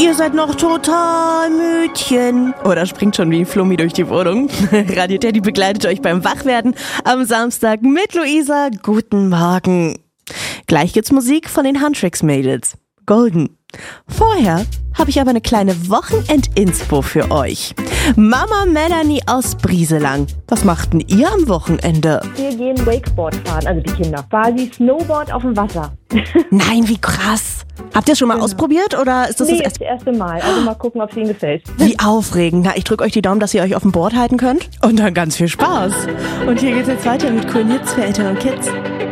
Ihr seid noch total Mütchen. Oder springt schon wie Flummi durch die Wohnung. Radio Teddy begleitet euch beim Wachwerden am Samstag mit Luisa. Guten Morgen. Gleich gibt's Musik von den Huntrix-Mädels. Golden. Vorher habe ich aber eine kleine Wochenend-Inspo für euch. Mama Melanie aus Brieselang. Was machten ihr am Wochenende? Wir gehen Wakeboard fahren, also die Kinder. Quasi Snowboard auf dem Wasser. Nein, wie krass. Habt ihr es schon mal ausprobiert oder ist das das erste Mal. Also mal gucken, ob es Ihnen gefällt. Wie aufregend. Na, ich drücke euch die Daumen, dass ihr euch auf dem Board halten könnt. Und dann ganz viel Spaß. Und hier geht's jetzt weiter mit coolen Hits für Eltern und Kids.